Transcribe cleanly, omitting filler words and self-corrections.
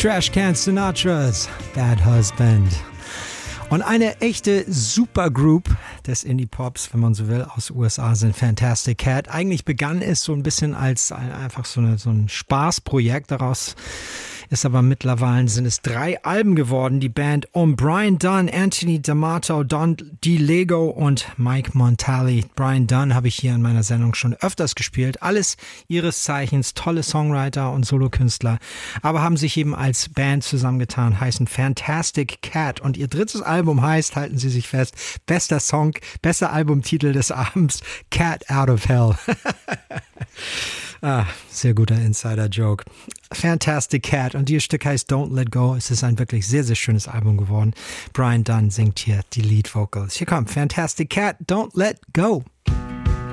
Trashcan Sinatras Bad Husband. Und eine echte Supergroup des Indie-Pops, wenn man so will, aus den USA sind Fantastic Cat. Eigentlich begann es so ein bisschen als einfach so ein Spaßprojekt. Daraus ist aber mittlerweile sind es 3 Alben geworden. Die Band um Brian Dunn, Anthony D'Amato, Don DeLego und Mike Montali. Brian Dunn habe ich hier in meiner Sendung schon öfters gespielt. Alles ihres Zeichens tolle Songwriter und Solokünstler, aber haben sich eben als Band zusammengetan, heißen Fantastic Cat. Und ihr drittes Album heißt, halten Sie sich fest, bester Song, bester Albumtitel des Abends, Cat Out of Hell. Sehr guter Insider-Joke. Fantastic Cat. Und dieses Stück heißt Don't Let Go. Es ist ein wirklich sehr, sehr schönes Album geworden. Brian Dunn singt hier die Lead Vocals. Hier kommt Fantastic Cat, Don't Let Go.